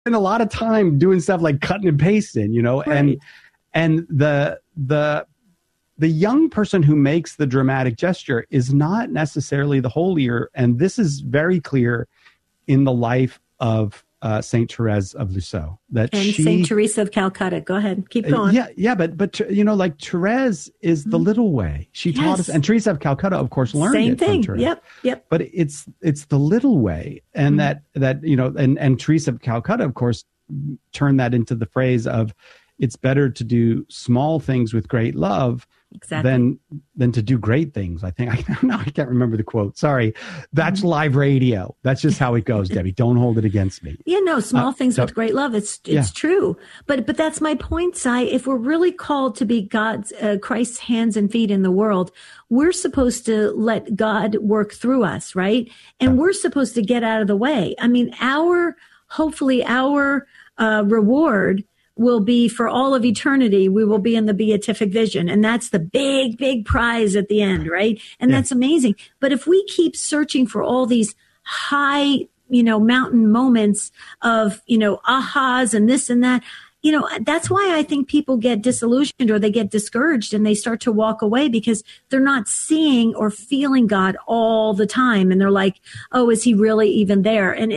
spend a lot of time doing stuff like cutting and pasting, Right. and the young person who makes the dramatic gesture is not necessarily the holier. And this is very clear in the life of Saint Therese of Lisieux. And Saint Teresa of Calcutta. Go ahead, keep going. But like Therese is the little way. She taught us, and Teresa of Calcutta, of course, learned Same it thing. from Therese. Yep. But it's the little way, and that and Teresa of Calcutta, of course, turned that into the phrase of, it's better to do small things with great love than to do great things. I think I can't remember the quote. Sorry, that's live radio. That's just how it goes, Debbie. Don't hold it against me. Small things with great love. It's true. But that's my point, Si. If we're really called to be Christ's hands and feet in the world, we're supposed to let God work through us, right? And we're supposed to get out of the way. I mean, hopefully our reward will be for all of eternity. We will be in the beatific vision. And that's the big, big prize at the end, right? And that's amazing. But if we keep searching for all these high, mountain moments of, ahas and this and that, that's why I think people get disillusioned or they get discouraged and they start to walk away because they're not seeing or feeling God all the time. And they're like, oh, is he really even there? And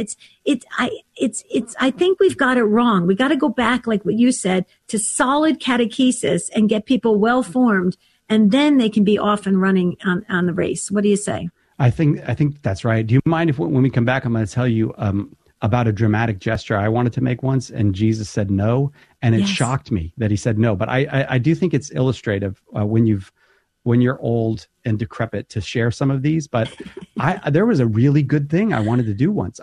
I think we've got it wrong. We got to go back, like what you said, to solid catechesis and get people well formed. And then they can be off and running on the race. What do you say? I think that's right. Do you mind if when we come back, I'm going to tell you, about a dramatic gesture I wanted to make once, and Jesus said no, and it shocked me that he said no. But I do think it's illustrative when you're old and decrepit to share some of these. But there was a really good thing I wanted to do once.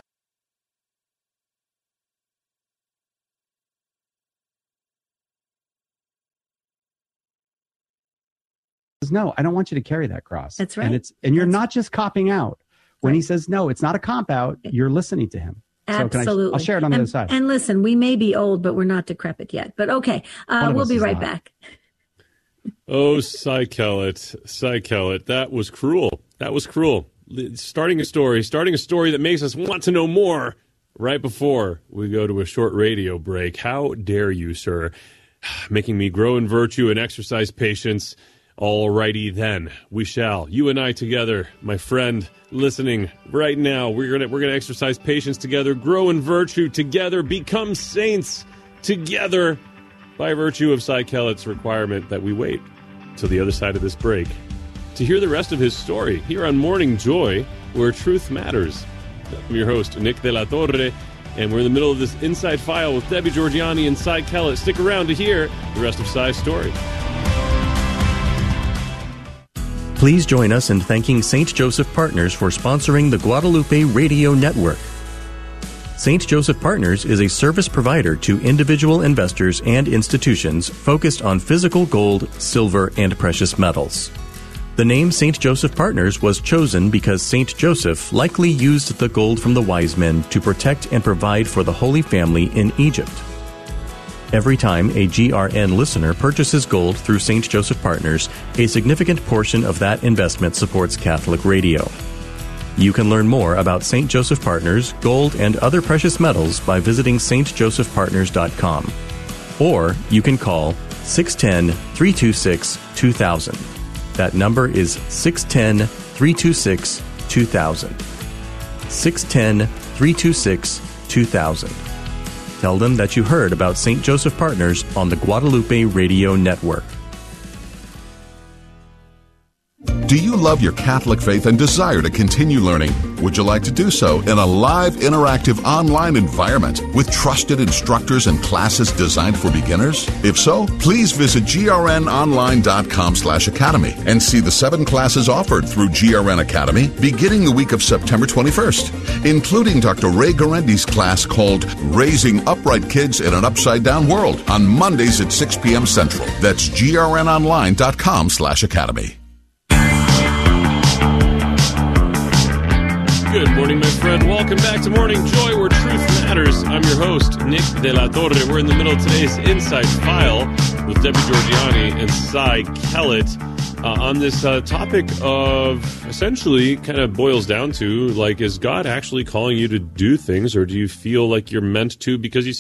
No, I don't want you to carry that cross. That's right. And you're not just copping out. When he says no, it's not a cop out. You're listening to him. Absolutely. I'll share it on the other side. And listen, we may be old, but we're not decrepit yet. But okay, we'll be right back. Oh, Cy Kellett, that was cruel. Starting a story that makes us want to know more right before we go to a short radio break. How dare you, sir? Making me grow in virtue and exercise patience. All righty then, we shall. You and I together, my friend, listening right now. We're gonna exercise patience together, grow in virtue together, become saints together, by virtue of Cy Kellett's requirement that we wait till the other side of this break to hear the rest of his story here on Morning Joy, where truth matters. I'm your host, Nick De La Torre, and we're in the middle of this Inside File with Debbie Georgianni and Cy Kellett. Stick around to hear the rest of Cy's story. Please join us in thanking St. Joseph Partners for sponsoring the Guadalupe Radio Network. St. Joseph Partners is a service provider to individual investors and institutions focused on physical gold, silver, and precious metals. The name St. Joseph Partners was chosen because St. Joseph likely used the gold from the wise men to protect and provide for the Holy Family in Egypt. Every time a GRN listener purchases gold through St. Joseph Partners, a significant portion of that investment supports Catholic radio. You can learn more about St. Joseph Partners, gold, and other precious metals by visiting stjosephpartners.com. Or you can call 610-326-2000. That number is 610-326-2000. 610-326-2000. Tell them that you heard about St. Joseph Partners on the Guadalupe Radio Network. Do you love your Catholic faith and desire to continue learning? Would you like to do so in a live, interactive online environment with trusted instructors and classes designed for beginners? If so, please visit grnonline.com/academy and see the 7 classes offered through GRN Academy beginning the week of September 21st, including Dr. Ray Garendi's class called Raising Upright Kids in an Upside Down World on Mondays at 6 p.m. Central. That's grnonline.com/academy. Good morning, my friend. Welcome back to Morning Joy, where truth matters. I'm your host, Nick De La Torre. We're in the middle of today's Inside File with Debbie Georgianni and Cy Kellett. on this topic of essentially kind of boils down to, like, is God actually calling you to do things, or do you feel like you're meant to because you